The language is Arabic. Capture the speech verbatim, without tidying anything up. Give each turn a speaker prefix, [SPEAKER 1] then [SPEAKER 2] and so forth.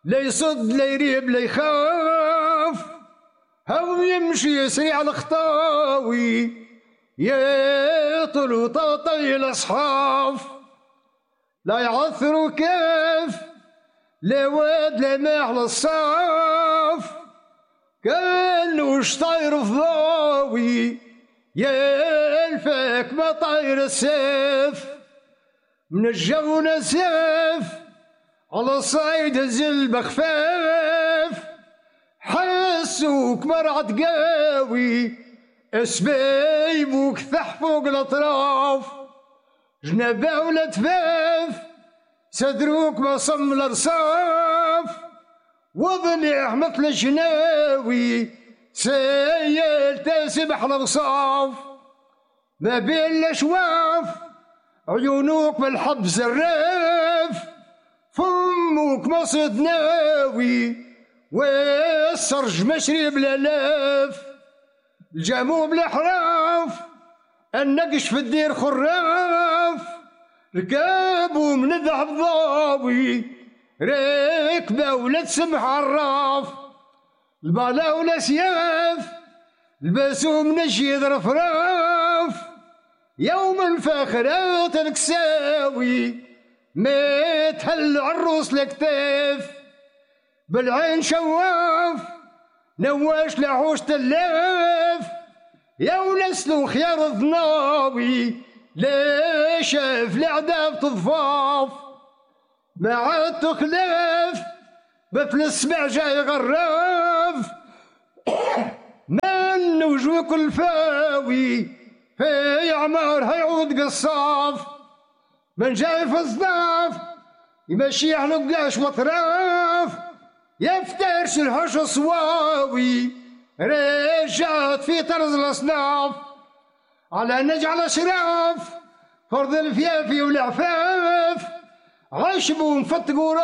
[SPEAKER 1] لا يصد لا يريب لا يخاف، هو يمشي يسريع الخطاوي يطل وطاطي الاصحاف، لا يعثر كيف لا واد لا ماح للصاف، كانوش طاير فضاوي يا الفاك ما طاير السيف، من الجو نسيف على صعيد الزلبة خفاف، حسوك مرعد قاوي اسبيبوك ثح فوق الاطراف، جنبه ولا تفاف صدروك ما صم الارصاف، وضليع مثل الجناوي سيل تسبح الوصاف، ما بين الاشواف عيونوك بالحب زراف، فموك مصد ناوي والسرج مشري بالالاف، الجامو بالاحراف النقش في الدير خراف، ركابو من الذهب ضاوي ركبه ولا تسمح عراف، البالا ولا سياف لباسو من الجيد رفراف، يوم الفاخرات الكساوي ما تهل عروس الكتاف، بالعين شواف نواش لعوش تلاف، يا ونسلو خيار الضناوي لا شاف العذاب تضفاف، ما عاد تخلاف مثل السبع جاي غراف، من وجوك الفاوي في عمار هيعود قصاف، من جاي في الصداف يمشي على قاش وطراف، يفترش الهش صواوي رجعت في طرز الاصناف، على نجعل شراف فرض الفيافي والعفاف عشبوا مفتقوا